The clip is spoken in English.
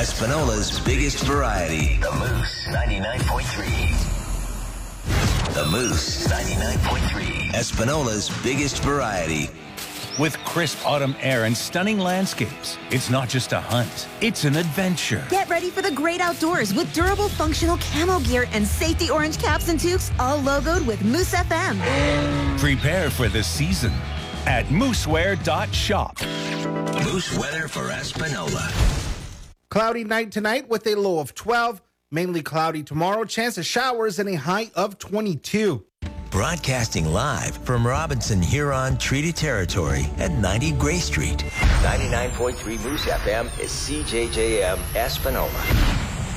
Espinola's biggest variety. The Moose 99.3. The Moose 99.3. Espinola's biggest variety. With crisp autumn air and stunning landscapes, it's not just a hunt, it's an adventure. Get ready for the great outdoors with durable, functional camo gear and safety orange caps and toques, all logoed with Moose FM. Prepare for the season at moosewear.shop. Moose weather for Espinola. Cloudy night tonight with a low of 12. Mainly cloudy tomorrow. Chance of showers and a high of 22. Broadcasting live from Robinson Huron Treaty Territory at 90 Gray Street. 99.3 Moose FM is CJJM Espinola.